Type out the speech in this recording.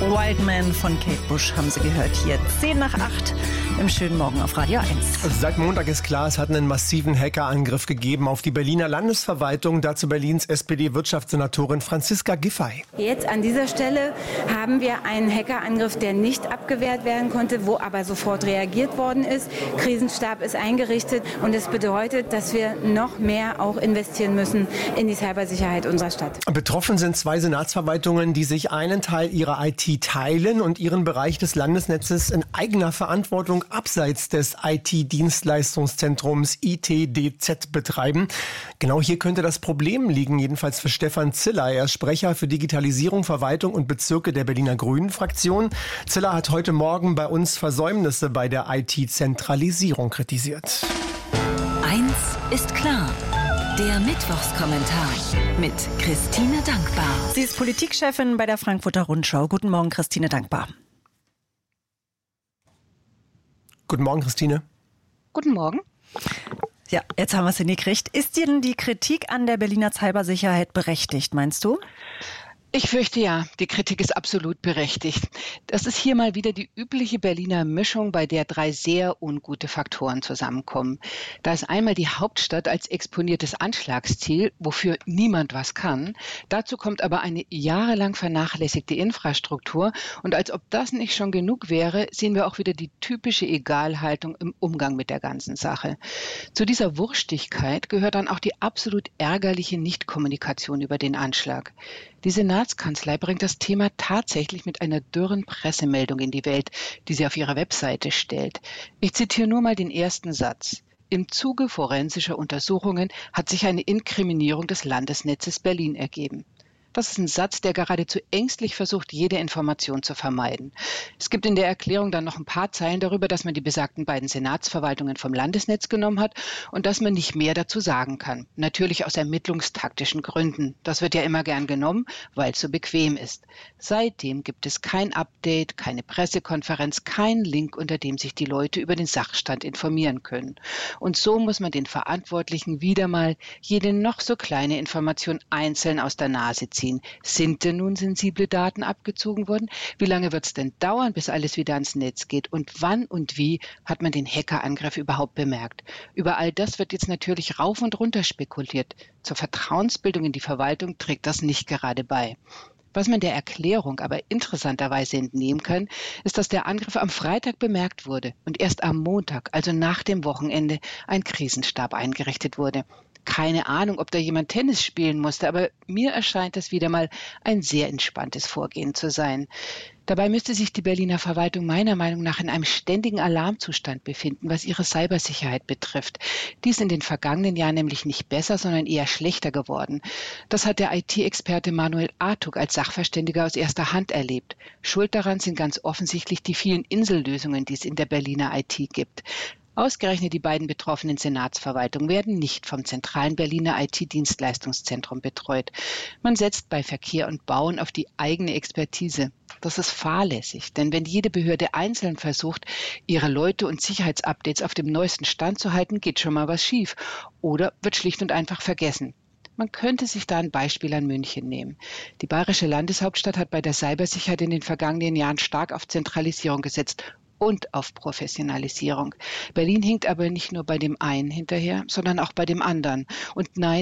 Wildman von Kate Bush haben Sie gehört hier. 7:10 im schönen Morgen auf Radio 1. Seit Montag ist klar, es hat einen massiven Hackerangriff gegeben auf die Berliner Landesverwaltung. Dazu Berlins SPD-Wirtschaftssenatorin Franziska Giffey. Jetzt an dieser Stelle haben wir einen Hackerangriff, der nicht abgewehrt werden konnte, wo aber sofort reagiert worden ist. Krisenstab ist eingerichtet und es bedeutet, dass wir noch mehr auch investieren müssen in die Cybersicherheit unserer Stadt. Betroffen sind 2 Senatsverwaltungen, die sich einen Teil ihrer IT teilen und ihren Bereich des Landesnetzes in eigener Verantwortung abseits des IT-Dienstleistungszentrums ITDZ betreiben. Genau hier könnte das Problem liegen, jedenfalls für Stefan Ziller. Er ist Sprecher für Digitalisierung, Verwaltung und Bezirke der Berliner Grünen-Fraktion. Ziller hat heute Morgen bei uns Versäumnisse bei der IT-Zentralisierung kritisiert. Eins ist klar. Der Mittwochskommentar mit Christine Dankbar. Sie ist Politikchefin bei der Frankfurter Rundschau. Guten Morgen, Christine Dankbar. Guten Morgen, Christine. Guten Morgen. Ja, jetzt haben wir es hingekriegt. Ist denn die Kritik an der Berliner Cybersicherheit berechtigt, meinst du? Ich fürchte ja, die Kritik ist absolut berechtigt. Das ist hier mal wieder die übliche Berliner Mischung, bei der 3 sehr ungute Faktoren zusammenkommen. Da ist einmal die Hauptstadt als exponiertes Anschlagsziel, wofür niemand was kann. Dazu kommt aber eine jahrelang vernachlässigte Infrastruktur. Und als ob das nicht schon genug wäre, sehen wir auch wieder die typische Egalhaltung im Umgang mit der ganzen Sache. Zu dieser Wurstigkeit gehört dann auch die absolut ärgerliche Nichtkommunikation über den Anschlag. Die Senatskanzlei bringt das Thema tatsächlich mit einer dürren Pressemeldung in die Welt, die sie auf ihrer Webseite stellt. Ich zitiere nur mal den ersten Satz. Im Zuge forensischer Untersuchungen hat sich eine Inkriminierung des Landesnetzes Berlin ergeben. Das ist ein Satz, der geradezu ängstlich versucht, jede Information zu vermeiden. Es gibt in der Erklärung dann noch ein paar Zeilen darüber, dass man die besagten beiden Senatsverwaltungen vom Landesnetz genommen hat und dass man nicht mehr dazu sagen kann. Natürlich aus ermittlungstaktischen Gründen. Das wird ja immer gern genommen, weil es so bequem ist. Seitdem gibt es kein Update, keine Pressekonferenz, keinen Link, unter dem sich die Leute über den Sachstand informieren können. Und so muss man den Verantwortlichen wieder mal jede noch so kleine Information einzeln aus der Nase ziehen. Sind denn nun sensible Daten abgezogen worden? Wie lange wird es denn dauern, bis alles wieder ans Netz geht? Und wann und wie hat man den Hackerangriff überhaupt bemerkt? Über all das wird jetzt natürlich rauf und runter spekuliert. Zur Vertrauensbildung in die Verwaltung trägt das nicht gerade bei. Was man der Erklärung aber interessanterweise entnehmen kann, ist, dass der Angriff am Freitag bemerkt wurde und erst am Montag, also nach dem Wochenende, ein Krisenstab eingerichtet wurde. Keine Ahnung, ob da jemand Tennis spielen musste, aber mir erscheint das wieder mal ein sehr entspanntes Vorgehen zu sein. Dabei müsste sich die Berliner Verwaltung meiner Meinung nach in einem ständigen Alarmzustand befinden, was ihre Cybersicherheit betrifft. Die ist in den vergangenen Jahren nämlich nicht besser, sondern eher schlechter geworden. Das hat der IT-Experte Manuel Artuk als Sachverständiger aus erster Hand erlebt. Schuld daran sind ganz offensichtlich die vielen Insellösungen, die es in der Berliner IT gibt. Ausgerechnet die beiden betroffenen Senatsverwaltungen werden nicht vom zentralen Berliner IT-Dienstleistungszentrum betreut. Man setzt bei Verkehr und Bauen auf die eigene Expertise. Das ist fahrlässig, denn wenn jede Behörde einzeln versucht, ihre Leute und Sicherheitsupdates auf dem neuesten Stand zu halten, geht schon mal was schief oder wird schlicht und einfach vergessen. Man könnte sich da ein Beispiel an München nehmen. Die bayerische Landeshauptstadt hat bei der Cybersicherheit in den vergangenen Jahren stark auf Zentralisierung gesetzt und auf Professionalisierung. Berlin hinkt aber nicht nur bei dem einen hinterher, sondern auch bei dem anderen. Und nein,